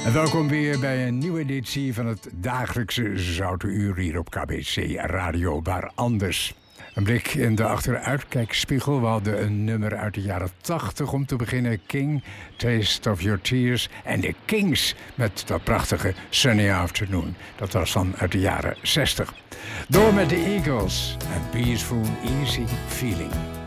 En welkom weer bij een nieuwe editie van het dagelijkse Zoute Uur hier op KBC Radio Waar Anders. Een blik in de achteruitkijkspiegel. We hadden een nummer uit de jaren 80 om te beginnen. King, Taste of Your Tears. En de Kings met dat prachtige Sunny Afternoon. Dat was dan uit de jaren 60. Door met de Eagles. A Peaceful, Easy Feeling.